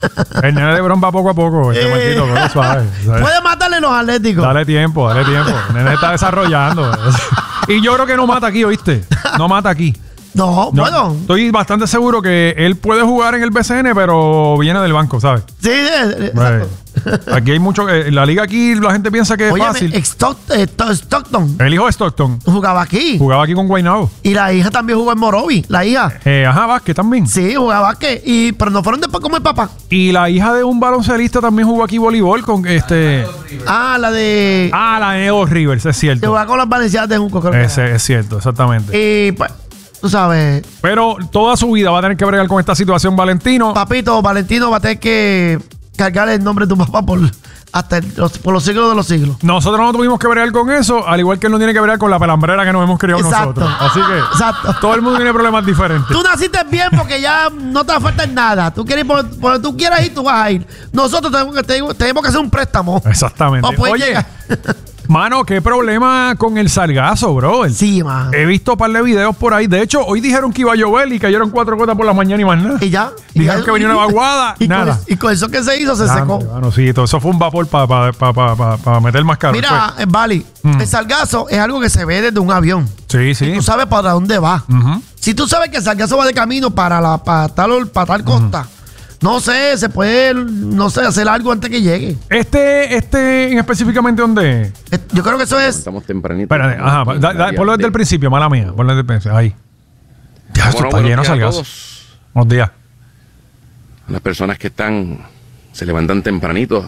El nene de Bron va poco a poco. Maldito, pero suave, ¿sabes? Puede matarle los Atléticos. Dale tiempo. El nene está desarrollando. Y yo creo que no mata aquí, ¿oíste? No mata aquí. No, bueno. Estoy bastante seguro que él puede jugar en el BCN, pero viene del banco, ¿sabes? Sí, exacto. Aquí hay mucho. La liga aquí, la gente piensa que es fácil. Stockton. El hijo de Stockton Jugaba aquí. Jugaba aquí con Guaynabo. Y la hija también jugó en Morovi. La hija. Vázquez también. Sí, jugaba básquet. Pero no fueron después como el papá. Y la hija de un baloncelista también jugó aquí voleibol con la de Edo Rivers, es cierto. Que jugaba con las Valencianas de Junco, creo. Es cierto, exactamente. Y pues, tú sabes. Pero toda su vida va a tener que bregar con esta situación, Valentino. Papito, Valentino va a tener que cargar el nombre de tu papá por los siglos de los siglos. Nosotros no tuvimos que bregar con eso, al igual que él no tiene que bregar con la pelambrera que nos hemos criado nosotros. Así que todo el mundo tiene problemas diferentes. Tú naciste bien porque ya no te va a faltar nada. Tú quieres por donde tú quieras ir, tú vas a ir. Nosotros tenemos que hacer un préstamo. Exactamente. Oye, mano, qué problema con el sargazo, bro. Sí, man. He visto un par de videos por ahí. De hecho, hoy dijeron que iba a llover y cayeron 4 gotas por la mañana y más nada. Y ya. Dijeron que venía una vaguada. Nada. Y con eso que se hizo, se secó. Bueno, sí, todo eso fue un vapor para meter más caro. Mira, Vali, el sargazo es algo que se ve desde un avión. Sí, sí. Y tú sabes para dónde va. Si tú sabes que el sargazo va de camino para tal costa, no sé, se puede, hacer algo antes que llegue. Específicamente, ¿dónde? Yo creo que eso es. Estamos tempranito. Espérate, ponlo desde el principio, mala mía. Ponlo desde el principio, ahí. Ya, esto está lleno de sargazo. Buenos días. Las personas que se levantan tempranito.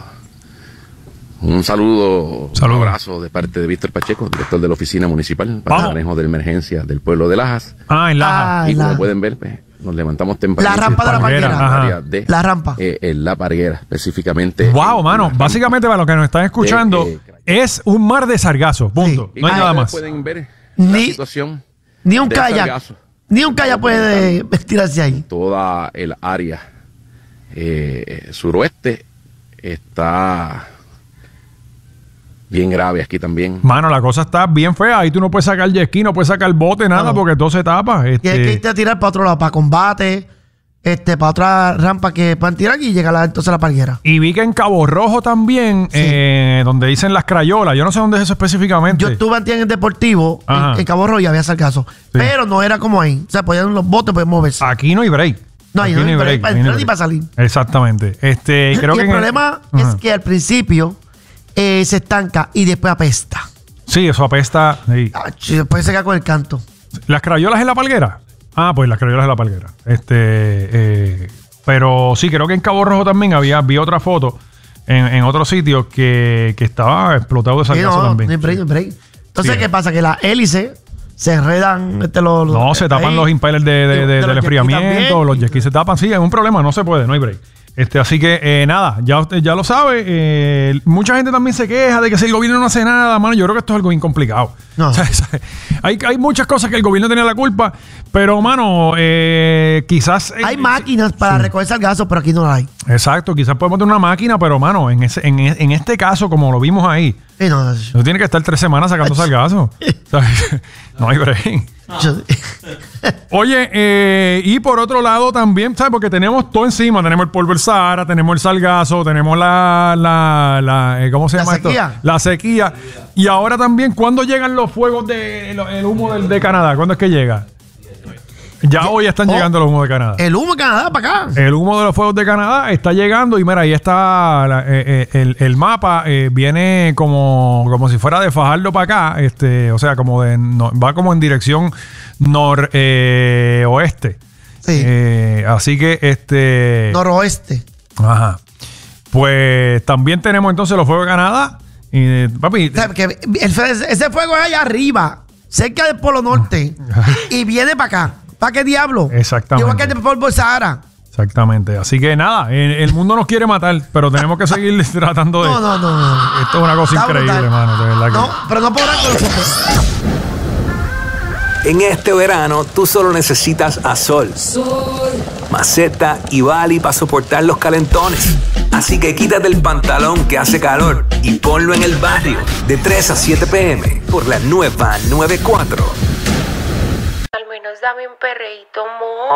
Un saludo, un abrazo de parte de Víctor Pacheco, director de la Oficina Municipal para el manejo de emergencia del pueblo de Lajas. En Lajas. Y como pueden ver, pues, nos levantamos temprano. La rampa de la Parguera. La rampa. En La Parguera, específicamente. Wow, mano. Básicamente, para los que nos están escuchando, es un mar de sargazo. Punto. Sí. No hay nada más. Pueden ver la situación. Ni un kayak. Ni un kayak puede tirarse ahí. Toda el área suroeste está bien grave aquí también. Mano, la cosa está bien fea. Ahí tú no puedes sacar jet ski, no puedes sacar bote, nada, porque todo se tapa. Y hay que irte a tirar para otro lado, para combate, para otra rampa que puedan tirar y llegar entonces a la Parguera. Y vi que en Cabo Rojo también, donde dicen las crayolas, yo no sé dónde es eso específicamente. Yo estuve antes en el Deportivo, en Cabo Rojo, y había sargazo. Sí. Pero no era como ahí. O sea, los botes pueden moverse. Aquí no hay break. No, aquí no hay break para entrar ni para salir. Exactamente. Creo y el problema es que al principio se estanca y después apesta. Sí, eso apesta. Sí. Después se queda con el canto. ¿Las crayolas en la Palguera? Pues las crayolas en la Palguera. Pero sí, creo que en Cabo Rojo también vi otra foto en otro sitio que estaba explotado de sargazo también. No hay break. Entonces, ¿qué pasa? Que las hélices se enredan. Se tapan los impellers del enfriamiento, los jet skis se tapan. Sí, es un problema, no se puede, no hay break. Así que nada, ya lo sabe. Mucha gente también se queja de que si el gobierno no hace nada, mano. Yo creo que esto es algo bien complicado. No. O sea, hay muchas cosas que el gobierno tenía la culpa, pero, mano, quizás... hay máquinas para recoger sargazo, pero aquí no la hay. Exacto, quizás podemos tener una máquina, pero, mano, en este caso, como lo vimos ahí, no tiene que estar 3 semanas sacando sargazo. No hay break. Oye, y por otro lado también, ¿sabes? Porque tenemos todo encima. Tenemos el polvo del Sahara, tenemos el sargazo, tenemos ¿cómo se llama esto? La sequía. Y ahora también, ¿cuándo llegan los fuegos el humo de Canadá? ¿Cuándo es que llega? Ya hoy están llegando los humos de Canadá. El humo de Canadá para acá. El humo de los fuegos de Canadá está llegando y mira, ahí está el mapa. Viene como si fuera de Fajardo para acá. O sea, va como en dirección oeste. Sí. Así que noroeste. Ajá. Pues también tenemos entonces los fuegos de Canadá. Papi. O sea, que ese fuego es allá arriba, cerca del Polo Norte. Y viene para acá. ¿Para qué diablo? Exactamente. Igual que el polvo del Sahara. Exactamente. Así que nada, el mundo nos quiere matar, pero tenemos que seguir tratando de... No. Esto es una cosa increíble, hermano. De verdad que... No, pero no podrán con nosotros. En este verano, tú solo necesitas a Sol, Maceta y Bali para soportar los calentones. Así que quítate el pantalón que hace calor y ponlo en el barrio. De 3 a 7 p.m. por la nueva 94. Al menos dame un perreíto, mo.